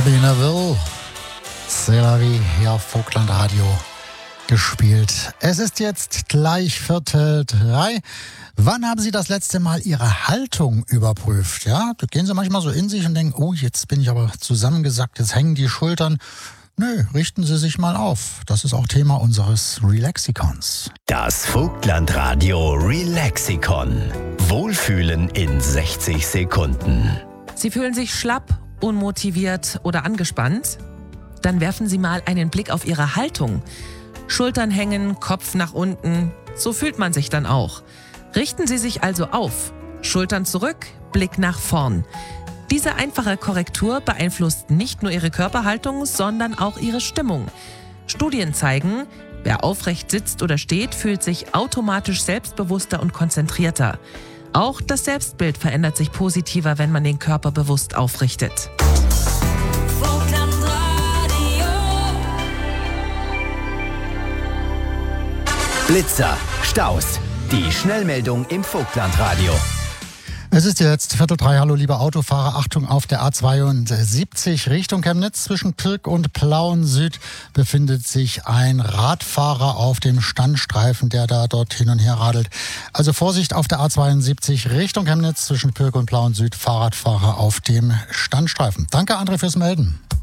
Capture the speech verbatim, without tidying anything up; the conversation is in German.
Bobby Neville, C'est la vie, hier auf Vogtland Radio gespielt. Es ist jetzt gleich Viertel drei. Wann haben Sie das letzte Mal Ihre Haltung überprüft? Ja, da gehen Sie manchmal so in sich und denken, oh, jetzt bin ich aber zusammengesackt, jetzt hängen die Schultern. Nö, richten Sie sich mal auf. Das ist auch Thema unseres Relaxikons. Das Vogtland-Radio Relaxikon. Wohlfühlen in sechzig Sekunden. Sie fühlen sich schlapp, unmotiviert oder angespannt? Dann werfen Sie mal einen Blick auf Ihre Haltung. Schultern hängen, Kopf nach unten. So fühlt man sich dann auch. Richten Sie sich also auf. Schultern zurück, Blick nach vorn. Diese einfache Korrektur beeinflusst nicht nur Ihre Körperhaltung, sondern auch Ihre Stimmung. Studien zeigen, wer aufrecht sitzt oder steht, fühlt sich automatisch selbstbewusster und konzentrierter. Auch das Selbstbild verändert sich positiver, wenn man den Körper bewusst aufrichtet. Blitzer, Staus, die Schnellmeldung im Vogtland-Radio. Es ist jetzt Viertel drei. Hallo, liebe Autofahrer. Achtung, auf der A zweiundsiebzig Richtung Chemnitz zwischen Pirk und Plauen Süd befindet sich ein Radfahrer auf dem Standstreifen, der da dort hin und her radelt. Also Vorsicht auf der A zweiundsiebzig Richtung Chemnitz zwischen Pirk und Plauen Süd. Fahrradfahrer auf dem Standstreifen. Danke, André, fürs Melden.